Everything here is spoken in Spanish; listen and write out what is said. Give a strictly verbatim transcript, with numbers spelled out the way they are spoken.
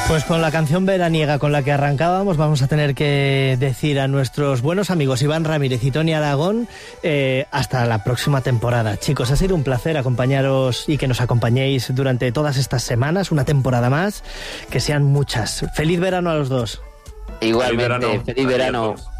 Pues con la canción veraniega con la que arrancábamos vamos a tener que decir a nuestros buenos amigos Iván Ramírez y Tony Aragón eh, hasta la próxima temporada. Chicos, ha sido un placer acompañaros y que nos acompañéis durante todas estas semanas, una temporada más, que sean muchas. Feliz verano a los dos. Igualmente, Feliz verano. feliz verano. Adiós.